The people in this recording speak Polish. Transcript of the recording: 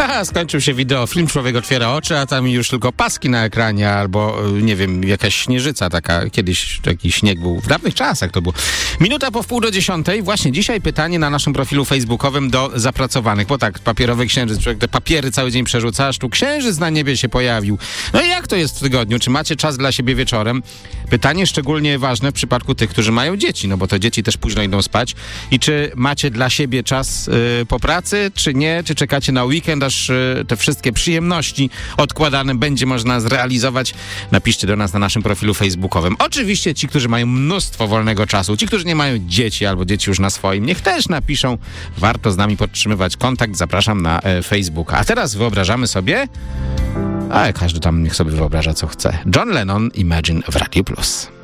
Skończył się wideofilm, człowiek otwiera oczy, a tam już tylko paski na ekranie, albo nie wiem, jakaś śnieżyca taka. Kiedyś taki śnieg był, w dawnych czasach to było. Minuta po 9:30. Właśnie dzisiaj pytanie na naszym profilu facebookowym do zapracowanych, bo tak, papierowy księżyc, te papiery cały dzień przerzuca, aż tu księżyc na niebie się pojawił. No i jak to jest w tygodniu? Czy macie czas dla siebie wieczorem? Pytanie szczególnie ważne w przypadku tych, którzy mają dzieci, no bo to dzieci też późno idą spać. I czy macie dla siebie czas po pracy, czy nie? Czy czekacie na weekend, aż te wszystkie przyjemności odkładane będzie można zrealizować? Napiszcie do nas na naszym profilu facebookowym. Oczywiście ci, którzy mają mnóstwo wolnego czasu, ci, którzy nie mają dzieci albo dzieci już na swoim, niech też napiszą. Warto z nami podtrzymywać kontakt. Zapraszam na Facebooka. A teraz wyobrażamy sobie, a każdy tam niech sobie wyobraża co chce. John Lennon, Imagine w Radiu Plus.